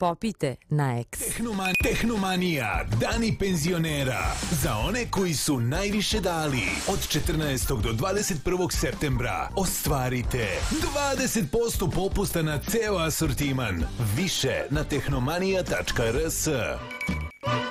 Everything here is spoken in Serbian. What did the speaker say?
popijte na X. Tehnomanija, dani penzionera. Za one koji su najviše dali. Od 14. do 21. septembra ostvarite 20% popusta na ceo asortiman. Više na tehnomanija.rs.